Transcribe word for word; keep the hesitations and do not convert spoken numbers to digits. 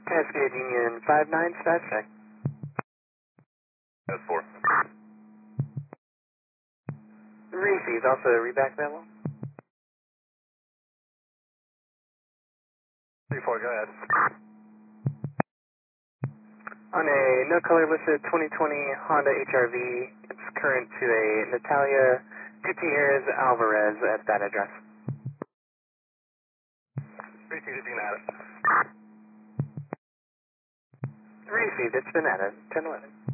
Cascade Union five nine, status check. That's four. Received, also reback available. three four, go ahead. On a no color listed twenty twenty Honda H R V, it's current to a Natalia Gutierrez Alvarez at that address. Received, you can add it. Received, it's been added. ten eleven.